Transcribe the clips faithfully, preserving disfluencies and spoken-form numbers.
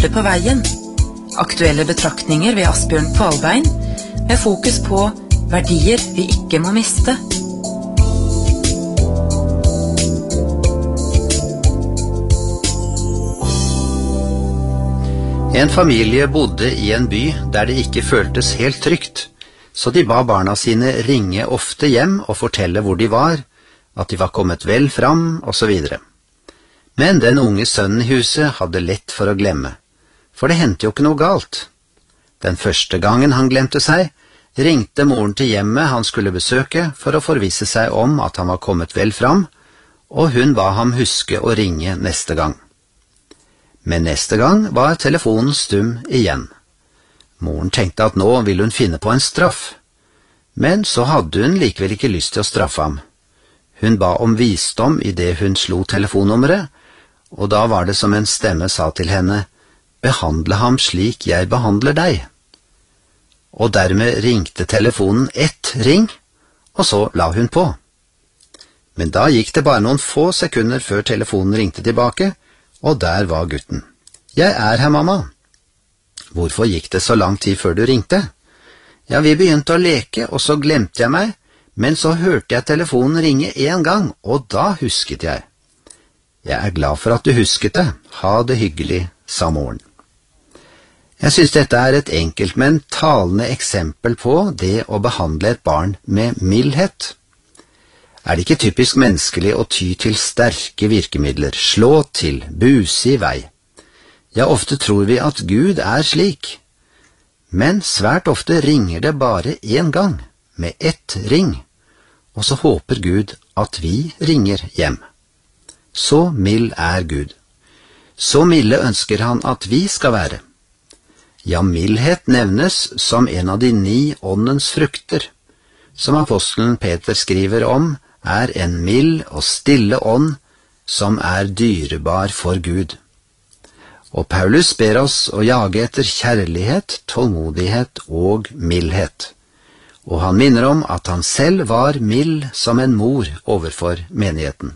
borte på veien. Aktuelle betraktninger ved Asbjørn Kvalbein, med fokus på verdier vi ikke må miste. En familie bodde i en by der det ikke føltes helt trygt, så de ba barna sine ringe ofte hjem og fortelle hvor de var, at de var kommet vel fram, og så videre. Men den unge sønnen i huset hadde lett for å glemme, for det hendte jo ikke noe galt. Den første gangen han glemte seg, ringte moren til hjemmet han skulle besøke for å forvisse seg om at han var kommet vel fram, og hun ba ham huske å ringe neste gang. Men neste gang var telefonen stum igjen. Moren tenkte at nå ville hun finne på en straff, men så hadde hun likevel ikke lyst til å straffe ham. Hun ba om visdom i det hun slo telefonnummeret, og da var det som en stemme sa til henne, «Behandle ham slik jeg behandler deg». Og dermed ringte telefonen ett ring, og så la hun på. Men da gikk det bare noen få sekunder før telefonen ringte tilbake, og der var gutten. «Jeg er her, mamma.» «Hvorfor gikk det så lang tid før du ringte?» «Ja, vi begynte å leke, og så glemte jeg meg, men så hørte jeg telefonen ringe en gang, og da husket jeg.» «Jeg er glad for at du husket det. Ha det hyggelig», sa moren. Jeg synes dette er et enkelt, men talende eksempel på det å behandle et barn med mildhet. Er det ikke typisk menneskelig å ty til sterke virkemidler, slå til, buse i vei? Ja, ofte tror vi at Gud er slik, men svært ofte ringer det bare en gang, med ett ring, og så håper Gud at vi ringer hjem. Så mild er Gud. Så milde ønsker han at vi skal være. Ja, mildhet nevnes som en av de ni åndens frukter, som apostelen Peter skriver om, er en mild og stille ånd som er dyrebar for Gud. Og Paulus ber oss å jage etter kjærlighet, tålmodighet og mildhet. Og han minner om at han selv var mild som en mor overfor menigheten.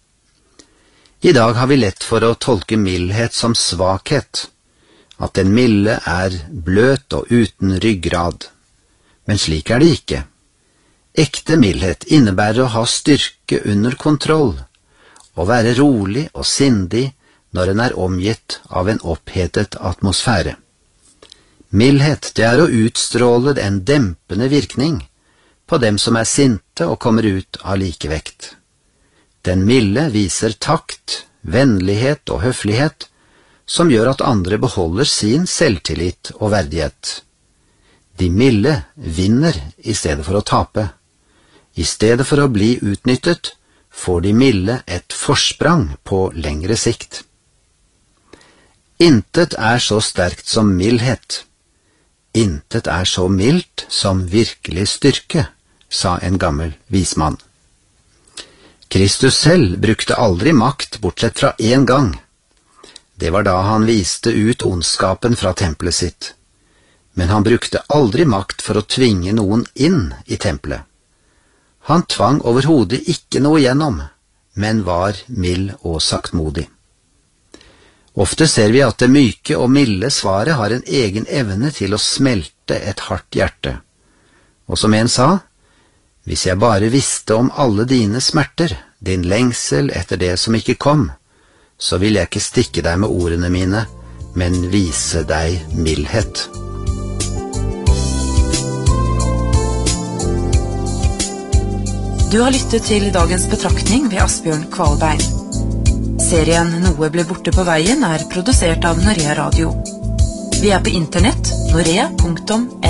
I dag har vi lett for å tolke mildhet som svakhet, at den milde er bløt og uten ryggrad. Men slik er det ikke. Ekte mildhet innebærer å ha styrke under kontroll, og være rolig og sindig når en er omgitt av en opphetet atmosfære. Mildhet, det er å utstråle en dempende virkning på dem som er sinte og kommer ut av likevekt. Den milde viser takt, vennlighet og høflighet, som gjør at andre beholder sin selvtillit og verdighet. De milde vinner i stedet for å tape. I stedet for å bli utnyttet, får de milde et forsprang på lengre sikt. Intet er så sterkt som mildhet. Intet er så mildt som virkelig styrke, sa en gammel vismann. Kristus selv brukte aldri makt bortsett fra en gang. Det var da han viste ut ondskapen fra tempelet sitt. Men han brukte aldri makt for å tvinge noen inn i tempelet. Han tvang overhodet ikke noe gjennom, men var mild og saktmodig. Ofte ser vi at det myke og milde svaret har en egen evne til å smelte et hardt hjerte. Og som en sa, hvis jeg bare visste om alle dine smerter, din lengsel etter det som ikke kom, så vil jeg ikke stikke deg med ordene mine, men vise deg mildhet. Du har lyttet til dagens betraktning ved Asbjørn Kvalbein. Serien Noe ble borte på veien er produsert av Norea Radio. Vi er på internett, norea punktum